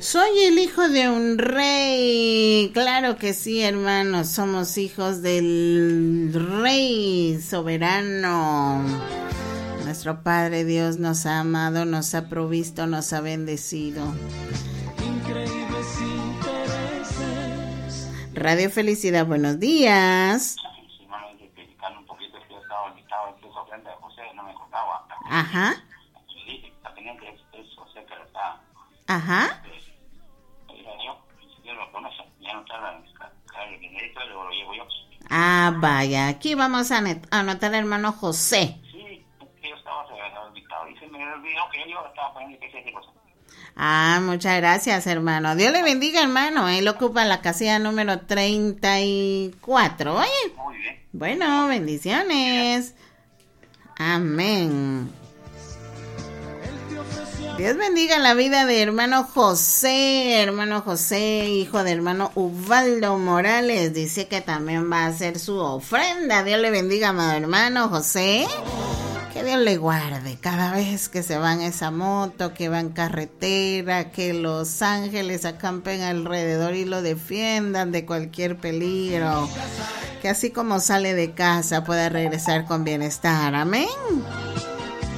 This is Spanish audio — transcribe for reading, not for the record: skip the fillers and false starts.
Soy el hijo de un rey. Claro que sí, hermanos. Somos hijos del rey soberano. Nuestro Padre Dios nos ha amado, nos ha provisto, nos ha bendecido. Increíbles intereses. Radio Felicidad, buenos días. Sí, mami, criticando un poquito, es que yo estaba invitado incluso frente a José, no me contaba. Ajá. Sí, está pendiente, es José que lo está. Ajá. Yo lo conozco, ya no tarda en caer el dinerito, luego lo llevo yo. Ah, vaya, aquí vamos a anotar hermano José. Sí, yo estaba invitado y se me olvidó que yo estaba poniendo que ese cosa. Ah, muchas gracias, hermano. Dios le bendiga, hermano. Él ocupa la casilla número 34. Oye. Muy bien. Bueno, bendiciones. Amén. Dios bendiga la vida de hermano José, hijo de hermano Ubaldo Morales. Dice que también va a hacer su ofrenda. Dios le bendiga, amado hermano José. Que Dios le guarde cada vez que se va en esa moto, que va en carretera, que los ángeles acampen alrededor y lo defiendan de cualquier peligro. Que así como sale de casa pueda regresar con bienestar. Amén.